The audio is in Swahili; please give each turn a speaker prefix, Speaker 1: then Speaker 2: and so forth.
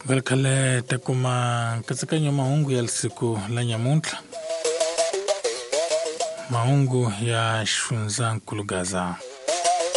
Speaker 1: Velkale takuma katsakanyo mahungu ya siku la nyamuntla. Mahungu ya shunza nkulugaza.